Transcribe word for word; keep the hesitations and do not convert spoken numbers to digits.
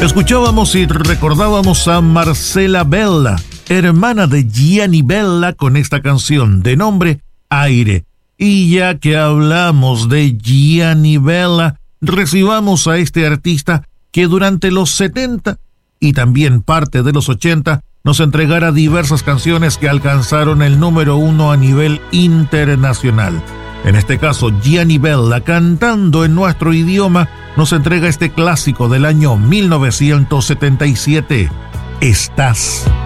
Escuchábamos y recordábamos a Marcela Bella, hermana de Gianni Bella, con esta canción de nombre Aire. Y ya que hablamos de Gianni Bella, recibamos a este artista que durante los setenta y también parte de los ochenta nos entregará diversas canciones que alcanzaron el número uno a nivel internacional. En este caso, Gianni Bella, cantando en nuestro idioma, nos entrega este clásico del año mil novecientos setenta y siete, Estás.